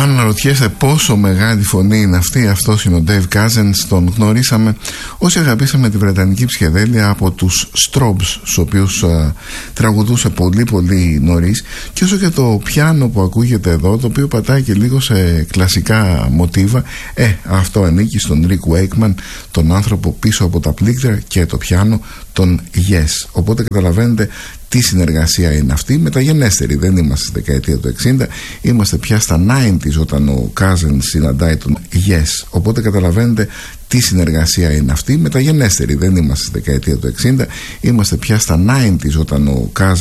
Αν αναρωτιέστε πόσο μεγάλη φωνή είναι αυτή, αυτός είναι ο Dave Cousins. Τον γνωρίσαμε όσοι αγαπήσαμε τη βρετανική ψυχεδέλεια από τους Strobes, στους οποίους τραγουδούσε πολύ πολύ νωρίς, και όσο και το πιάνο που ακούγεται εδώ, το οποίο πατάει και λίγο σε κλασικά μοτίβα, αυτό ανήκει στον Rick Wakeman, τον άνθρωπο πίσω από τα πλήκτρα και το πιάνο, τον Yes. Οπότε καταλαβαίνετε τι συνεργασία είναι αυτή, μεταγενέστερη. Δεν είμαστε στη δεκαετία του 60, είμαστε πια στα 90s όταν ο Cousins συναντάει τον Yes. Οπότε καταλαβαίνετε τι συνεργασία είναι αυτή, μεταγενέστερη. Δεν είμαστε στη δεκαετία του 60, είμαστε πια στα 90s όταν ο Cousins